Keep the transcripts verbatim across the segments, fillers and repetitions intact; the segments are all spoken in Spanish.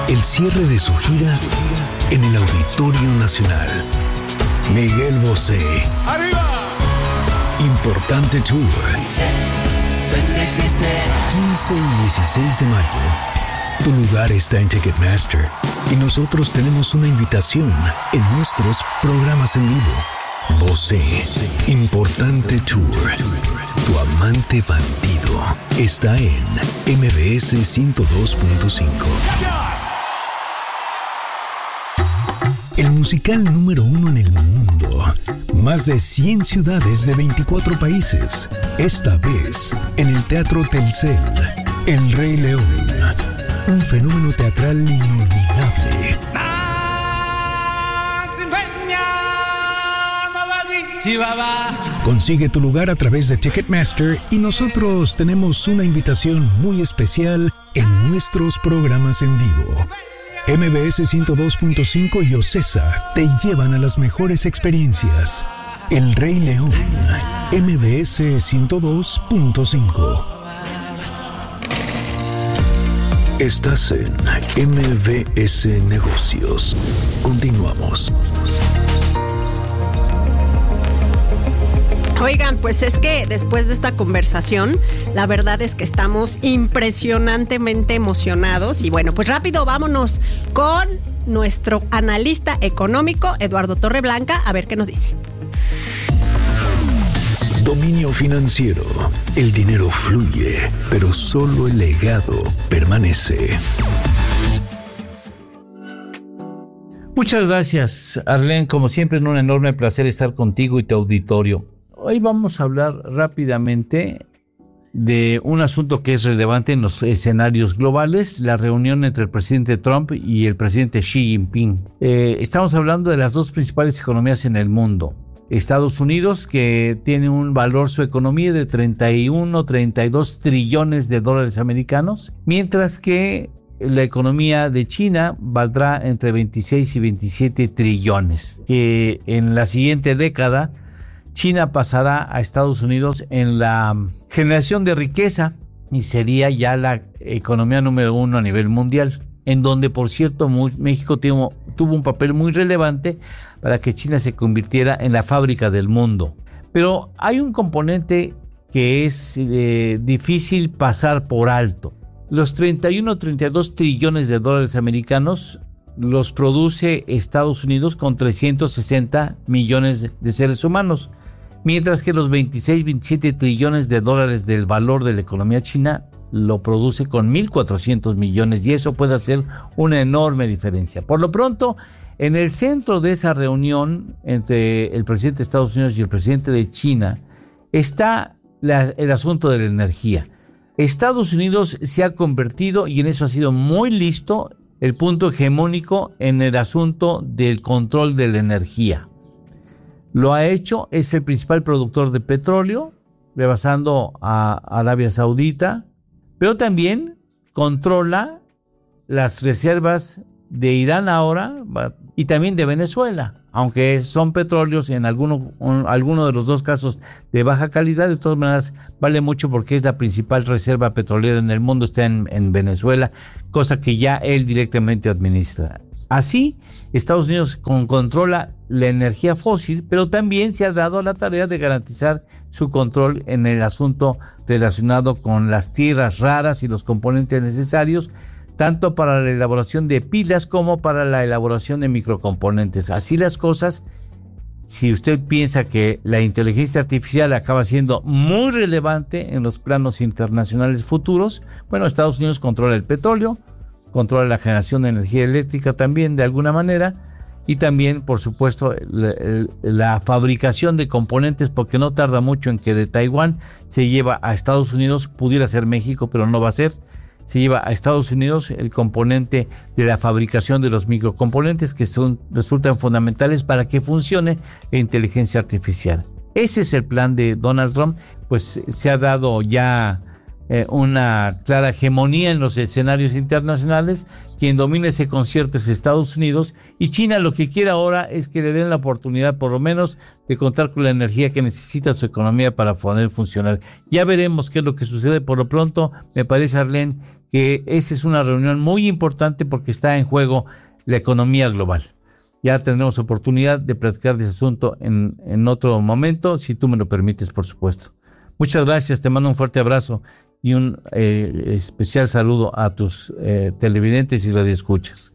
el cierre de su gira en el Auditorio Nacional. Miguel Bosé. ¡Arriba! Importante Tour. quince y dieciséis de mayo. Tu lugar está en Ticketmaster y nosotros tenemos una invitación en nuestros programas en vivo. Bosé. Importante Tour. Tu amante bandido está en M B S ciento dos punto cinco. El musical número uno en el mundo. Más de cien ciudades de veinticuatro países. Esta vez en el Teatro Telcel. El Rey León. Un fenómeno teatral inolvidable. Consigue tu lugar a través de Ticketmaster y nosotros tenemos una invitación muy especial en nuestros programas en vivo. M B S ciento dos punto cinco y Ocesa te llevan a las mejores experiencias. El Rey León. M B S ciento dos punto cinco. Estás en M B S Negocios. Continuamos. Oigan, pues es que después de esta conversación, la verdad es que estamos impresionantemente emocionados. Y bueno, pues rápido vámonos con nuestro analista económico, Eduardo Torreblanca, a ver qué nos dice. Dominio financiero. El dinero fluye, pero solo el legado permanece. Muchas gracias, Arlene. Como siempre, es un enorme placer estar contigo y tu auditorio. Hoy vamos a hablar rápidamente de un asunto que es relevante en los escenarios globales, la reunión entre el presidente Trump y el presidente Xi Jinping. Eh, estamos hablando de las dos principales economías en el mundo. Estados Unidos, que tiene un valor, su economía, de treinta y uno, treinta y dos trillones de dólares americanos, mientras que la economía de China valdrá entre veintiséis y veintisiete trillones, que en la siguiente década China pasará a Estados Unidos en la generación de riqueza y sería ya la economía número uno a nivel mundial, en donde, por cierto, muy, México tuvo, tuvo un papel muy relevante para que China se convirtiera en la fábrica del mundo. Pero hay un componente que es eh, difícil pasar por alto. Los treinta y uno, treinta y dos trillones de dólares americanos los produce Estados Unidos con trescientos sesenta millones de seres humanos, mientras que los veintiséis, veintisiete trillones de dólares del valor de la economía china lo produce con mil cuatrocientos millones, y eso puede hacer una enorme diferencia. Por lo pronto, en el centro de esa reunión entre el presidente de Estados Unidos y el presidente de China está la, el asunto de la energía. Estados Unidos se ha convertido, y en eso ha sido muy listo, el punto hegemónico en el asunto del control de la energía. Lo ha hecho, es el principal productor de petróleo, rebasando a Arabia Saudita, pero también controla las reservas de Irán ahora y también de Venezuela, aunque son petróleos en alguno, un, alguno de los dos casos de baja calidad. De todas maneras vale mucho porque es la principal reserva petrolera en el mundo, está en, en Venezuela, cosa que ya él directamente administra. Así, Estados Unidos con, controla la energía fósil, pero también se ha dado la tarea de garantizar su control en el asunto relacionado con las tierras raras y los componentes necesarios, tanto para la elaboración de pilas como para la elaboración de microcomponentes. Así las cosas, si usted piensa que la inteligencia artificial acaba siendo muy relevante en los planos internacionales futuros, bueno, Estados Unidos controla el petróleo, controla la generación de energía eléctrica también de alguna manera, y también, por supuesto, la, la fabricación de componentes, porque no tarda mucho en que de Taiwán se lleva a Estados Unidos, pudiera ser México, pero no va a ser, se lleva a Estados Unidos el componente de la fabricación de los microcomponentes que son, resultan fundamentales para que funcione la inteligencia artificial. Ese es el plan de Donald Trump, pues se ha dado ya eh, una clara hegemonía en los escenarios internacionales. Quien domina ese concierto es Estados Unidos, y China lo que quiere ahora es que le den la oportunidad por lo menos de contar con la energía que necesita su economía para poder funcionar. Ya veremos qué es lo que sucede. Por lo pronto me parece, Arlene, que esa es una reunión muy importante porque está en juego la economía global. Ya tendremos oportunidad de platicar de ese asunto en, en otro momento, si tú me lo permites, por supuesto. Muchas gracias, te mando un fuerte abrazo y un eh, especial saludo a tus eh, televidentes y radioescuchas.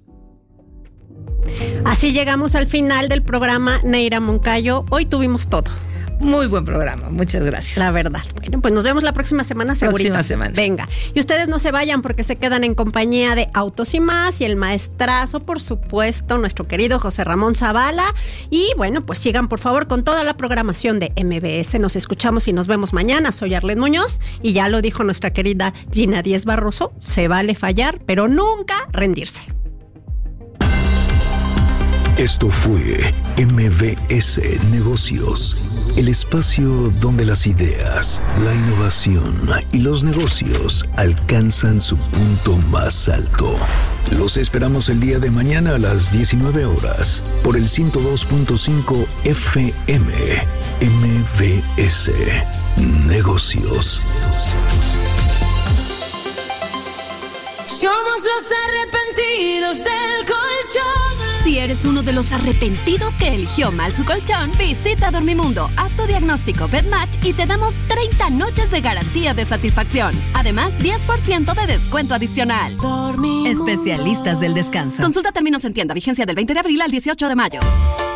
Así llegamos al final del programa Neira Moncayo. Hoy tuvimos todo. Muy buen programa, muchas gracias. La verdad. Bueno, pues nos vemos la próxima semana segurito. Próxima semana. Venga. Y ustedes no se vayan porque se quedan en compañía de Autos y Más y el maestrazo, por supuesto, nuestro querido José Ramón Zavala. Y bueno, pues sigan por favor con toda la programación de M B S. Nos escuchamos y nos vemos mañana. Soy Arlette Muñoz y ya lo dijo nuestra querida Gina Díez Barroso, se vale fallar, pero nunca rendirse. Esto fue M B S Negocios, el espacio donde las ideas, la innovación y los negocios alcanzan su punto más alto. Los esperamos el día de mañana a las diecinueve horas por el ciento dos punto cinco F M. M B S Negocios. Somos los arrepentidos del colchón. Si eres uno de los arrepentidos que eligió mal su colchón, visita Dormimundo, haz tu diagnóstico BedMatch y te damos treinta noches de garantía de satisfacción. Además, diez por ciento de descuento adicional. Dormimundo. Especialistas del descanso. Consulta términos en tienda, vigencia del veinte de abril al dieciocho de mayo.